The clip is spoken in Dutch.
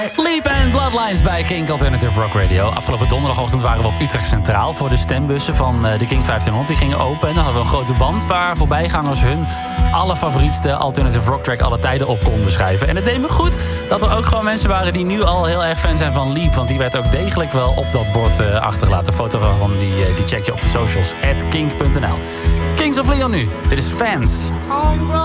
Leap en Bloodlines bij Kink Alternative Rock Radio. Afgelopen donderdagochtend waren we op Utrecht Centraal voor de stembussen van de Kink 1500. Die gingen open en dan hadden we een grote band waar voorbijgangers hun allerfavorietste alternative rock track alle tijden op konden schrijven. En het deed me goed dat er ook gewoon mensen waren die nu al heel erg fan zijn van Leap. Want die werd ook degelijk wel op dat bord achtergelaten. Foto van die check je op de socials. @kink.nl. Kings of Leon nu. Dit is Fans.